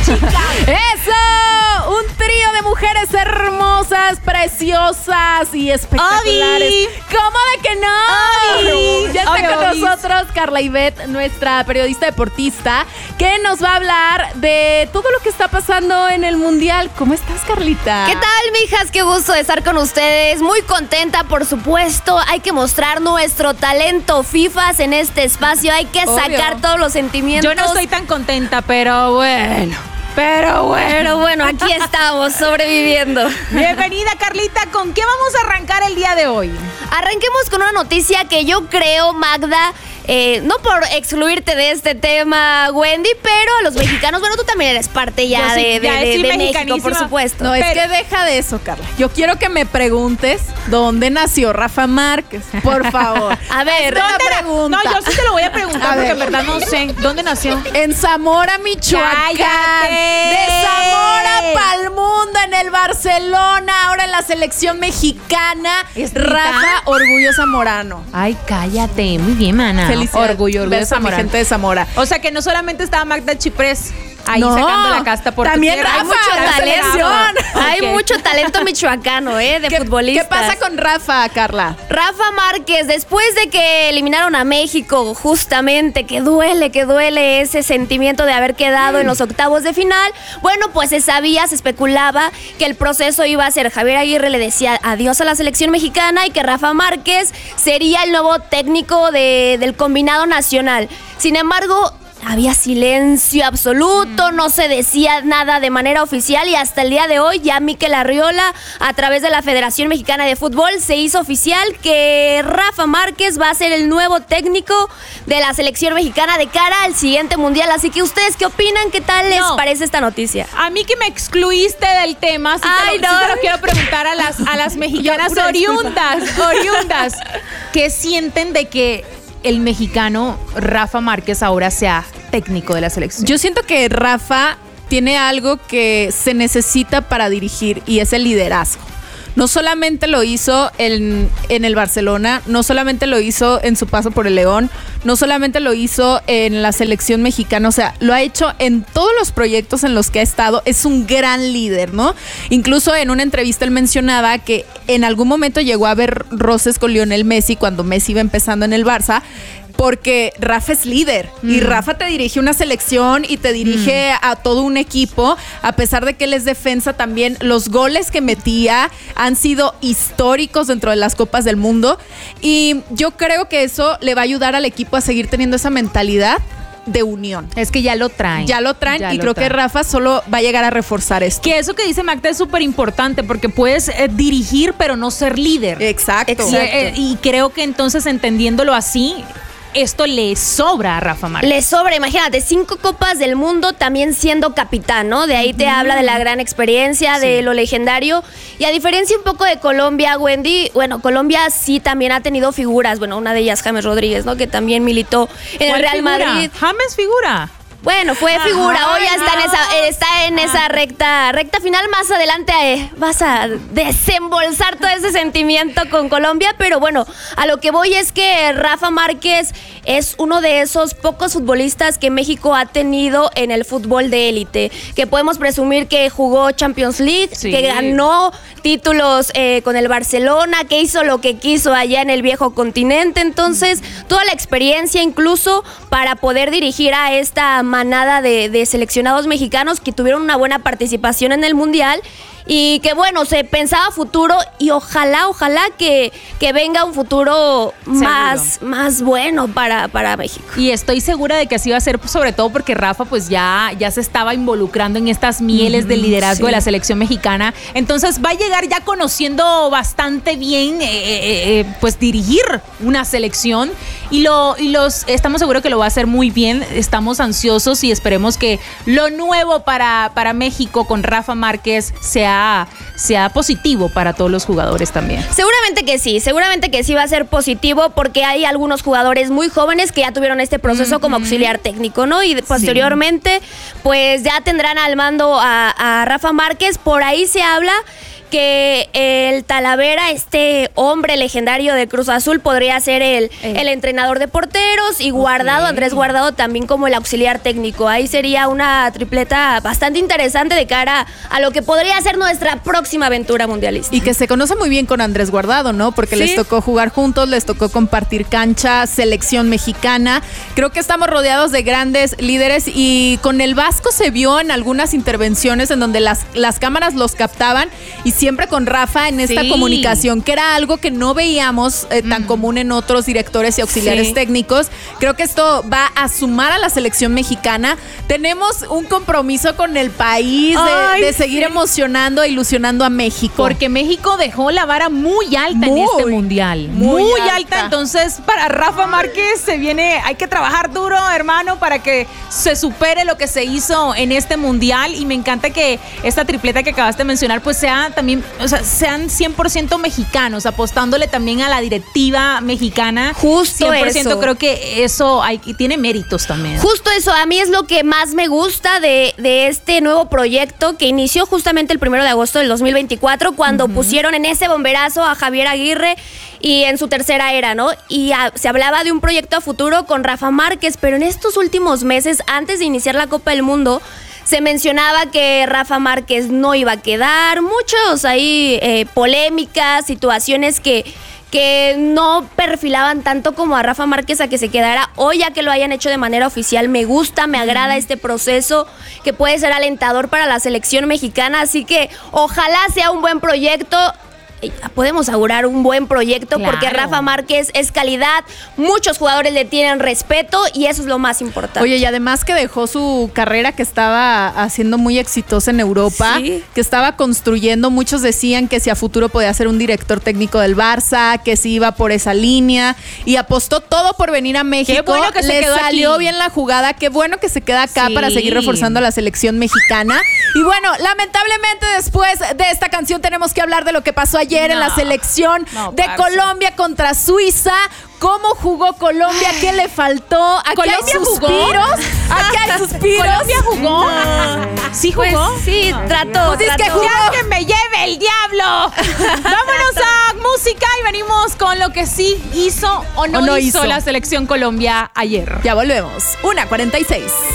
chicas. ¡Eso! Un trío de mujeres hermosas, preciosas y espectaculares. Obi. ¿Cómo de que no? Obi. Ya está Obi, con Obi. nosotros Carla Ivette, nuestra periodista deportista, que nos va a hablar de todo lo que está pasando en el Mundial. ¿Cómo estás, Carlita? ¿Qué tal, mijas? Qué gusto de estar con ustedes. Muy contenta, por supuesto. Hay que mostrar nuestro talento FIFAs en este espacio. Hay que sacar todos los sentimientos. Yo no estoy tan contenta, pero bueno. Pero bueno, aquí estamos, sobreviviendo. Bienvenida, Carlita. ¿Con qué vamos a arrancar el día de hoy? Arranquemos con una noticia que yo creo, Magda, no por excluirte de este tema, Wendy, pero a los mexicanos, bueno, tú también eres parte ya de México, por supuesto. No, es que deja de eso, Carla. Yo quiero que me preguntes dónde nació Rafa Márquez, por favor. A ver, ¿Dónde pregunta. No, yo sí te lo voy a preguntar porque en verdad no sé. ¿Dónde nació? En Zamora, Michoacán. ¡Cállate! De Zamora pa'l mundo, en el Barcelona, ahora en la selección mexicana. ¿Es Rafa, neta? orgullo zamorano. Ay, cállate. Muy bien, mana. Felicidades. Orgullo Besos a mi Zamora. gente de Zamora. O sea que no solamente estaba Magda Chiprés ahí No, sacando la casta por también tu tierra. Rafa, Hay mucho la talento. selección. hay Ok. mucho talento michoacano, de futbolistas. ¿Qué pasa con Rafa, Carla? Rafa Márquez, después de que eliminaron a México, justamente, que duele ese sentimiento de haber quedado en los octavos de final, bueno, pues se sabía, se especulaba que el proceso iba a ser, Javier Aguirre le decía adiós a la selección mexicana y que Rafa Márquez sería el nuevo técnico del combinado nacional. Sin embargo, había silencio absoluto, no se decía nada de manera oficial y hasta el día de hoy ya Mikel Arriola, a través de la Federación Mexicana de Fútbol, se hizo oficial que Rafa Márquez va a ser el nuevo técnico de la selección mexicana de cara al siguiente mundial. Así que ustedes, ¿qué opinan? ¿Qué tal les parece esta noticia? A mí que me excluiste del tema, sí Ay, te no. lo quiero preguntar a las mexicanas Yo, oriundas. ¿Qué sienten de que el mexicano Rafa Márquez ahora sea técnico de la selección? Yo siento que Rafa tiene algo que se necesita para dirigir y es el liderazgo. No solamente lo hizo en el Barcelona, no solamente lo hizo en su paso por el León, no solamente lo hizo en la selección mexicana, o sea, lo ha hecho en todos los proyectos en los que ha estado. Es un gran líder, ¿no? Incluso en una entrevista él mencionaba que en algún momento llegó a haber roces con Lionel Messi cuando Messi iba empezando en el Barça, porque Rafa es líder y Rafa te dirige una selección y te dirige a todo un equipo. A pesar de que él es defensa, también los goles que metía han sido históricos dentro de las Copas del Mundo y yo creo que eso le va a ayudar al equipo a seguir teniendo esa mentalidad de unión. Es que ya lo traen. Ya lo traen y creo que Rafa solo va a llegar a reforzar esto. Que eso que dice Magda es súper importante porque puedes dirigir pero no ser líder. Exacto. Y creo que entonces entendiéndolo así, esto le sobra a Rafa Márquez. Le sobra, imagínate, 5 Copas del Mundo también siendo capitán, ¿no? De ahí te habla de la gran experiencia, de lo legendario. Y a diferencia un poco de Colombia, Wendy, bueno, Colombia sí también ha tenido figuras. Bueno, una de ellas, James Rodríguez, ¿no? Que también militó en el Real Madrid. James figura. Bueno, fue figura, hoy ya está en esa recta final. Más adelante vas a desembolsar todo ese sentimiento con Colombia, pero bueno, a lo que voy es que Rafa Márquez es uno de esos pocos futbolistas que México ha tenido en el fútbol de élite, que podemos presumir que jugó Champions League, que ganó títulos con el Barcelona, que hizo lo que quiso allá en el viejo continente. Entonces, toda la experiencia incluso para poder dirigir a esta manada de seleccionados mexicanos que tuvieron una buena participación en el Mundial y que bueno, se pensaba futuro y ojalá que venga un futuro más bueno para México. Y estoy segura de que así va a ser, sobre todo porque Rafa pues ya se estaba involucrando en estas mieles del liderazgo de la selección mexicana. Entonces va a llegar ya conociendo bastante bien pues dirigir una selección y estamos seguros que lo va a hacer muy bien. Estamos ansiosos y esperemos que lo nuevo para México con Rafa Márquez sea positivo para todos los jugadores también. Seguramente que sí va a ser positivo porque hay algunos jugadores muy jóvenes que ya tuvieron este proceso como auxiliar técnico, ¿no? Y posteriormente pues ya tendrán al mando a Rafa Márquez. Por ahí se habla que el Talavera, este hombre legendario de Cruz Azul, podría ser el entrenador de porteros y Guardado, Andrés Guardado, también como el auxiliar técnico. Ahí sería una tripleta bastante interesante de cara a lo que podría ser nuestra próxima aventura mundialista. Y que se conoce muy bien con Andrés Guardado, ¿no? Porque les tocó jugar juntos, les tocó compartir cancha, selección mexicana. Creo que estamos rodeados de grandes líderes y con el Vasco se vio en algunas intervenciones en donde las cámaras los captaban y siempre con Rafa en esta comunicación, que era algo que no veíamos tan común en otros directores y auxiliares técnicos. Creo que esto va a sumar a la selección mexicana. Tenemos un compromiso con el país de seguir emocionando e ilusionando a México. Porque México dejó la vara muy alta en este mundial. Muy alta. Entonces, para Rafa Márquez se viene, hay que trabajar duro, hermano, para que se supere lo que se hizo en este mundial. Y me encanta que esta tripleta que acabaste de mencionar, pues sea también, o sea, sean 100% mexicanos, apostándole también a la directiva mexicana. Justo 100% eso. Creo que eso tiene méritos también. Justo eso, a mí es lo que más me gusta de este nuevo proyecto que inició justamente el 1 de agosto del 2024, cuando pusieron en ese bomberazo a Javier Aguirre y en su tercera era, ¿no? Y se hablaba de un proyecto a futuro con Rafa Márquez, pero en estos últimos meses, antes de iniciar la Copa del Mundo, se mencionaba que Rafa Márquez no iba a quedar, muchos ahí polémicas, situaciones que no perfilaban tanto como a Rafa Márquez a que se quedara. Hoy, ya que lo hayan hecho de manera oficial, me gusta, me agrada este proceso que puede ser alentador para la selección mexicana, así que ojalá sea un buen proyecto. Podemos augurar un buen proyecto porque Rafa Márquez es calidad, muchos jugadores le tienen respeto y eso es lo más importante. Oye, y además que dejó su carrera que estaba haciendo muy exitosa en Europa, que estaba construyendo, muchos decían que si a futuro podía ser un director técnico del Barça, que si iba por esa línea y apostó todo por venir a México. Qué bueno que se quedó salió aquí. Bien la jugada, qué bueno que se queda acá para seguir reforzando a la selección mexicana. Y bueno, lamentablemente después de esta canción tenemos que hablar de lo que pasó ayer en la selección de Colombia contra Suiza. ¿Cómo jugó Colombia? ¿Qué le faltó? Aquí hay suspiros. Aquí hay suspiros. ¿Colombia jugó? ¿Sí jugó? Pues, sí, trató. Pues es que jugó. ¡Ya que me lleve el diablo! Vámonos a música y venimos con lo que sí hizo o no hizo la selección Colombia ayer. Ya volvemos. 1:46.